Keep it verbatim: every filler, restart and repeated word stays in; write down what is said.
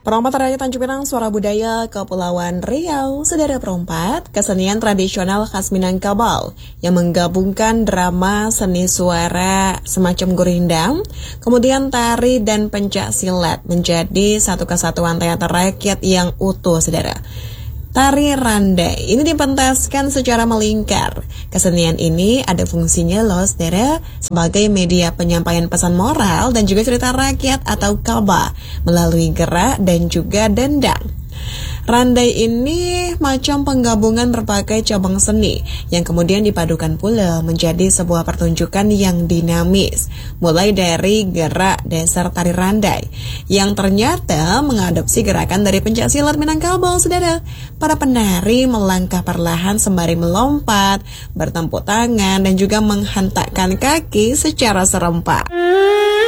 Perompak Rakyat Tanjung Pinang, Suara Budaya Kepulauan Riau. Saudara perompak, kesenian tradisional khas Minangkabau yang menggabungkan drama, seni suara semacam gurindam, kemudian tari dan pencak silat menjadi satu kesatuan teater rakyat yang utuh, saudara. Tari randai ini dipentaskan secara melingkar. Kesenian ini ada fungsinya loh, saudara, sebagai media penyampaian pesan moral dan juga cerita rakyat atau kaba melalui gerak dan juga dendang. Randai ini macam penggabungan berbagai cabang seni yang kemudian dipadukan pula menjadi sebuah pertunjukan yang dinamis. Mulai dari gerak dasar tari randai yang ternyata mengadopsi gerakan dari pencak silat Minangkabau, saudara. Para penari melangkah perlahan sembari melompat, bertepuk tangan dan juga menghentakkan kaki secara serempak.